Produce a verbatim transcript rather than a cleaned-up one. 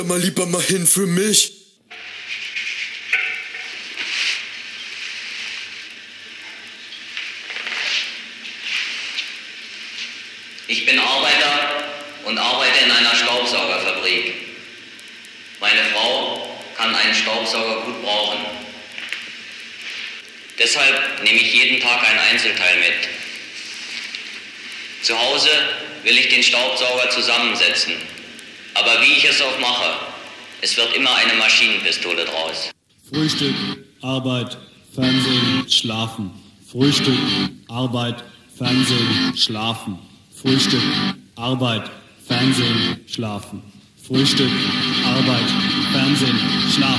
mal lieber mal hin für mich. Ich bin Arbeiter und arbeite in einer Staubsaugerfabrik. Meine Frau kann einen Staubsauger gut brauchen. Deshalb nehme ich jeden Tag ein Einzelteil mit. Zu Hause will ich den Staubsauger zusammensetzen. Aber wie ich es auch mache, es wird immer eine Maschinenpistole draus. Frühstück, Arbeit, Fernsehen, Schlafen. Frühstück, Arbeit, Fernsehen, Schlafen. Frühstück, Arbeit, Fernsehen, Schlafen. Frühstück, Arbeit, Fernsehen, Schlafen.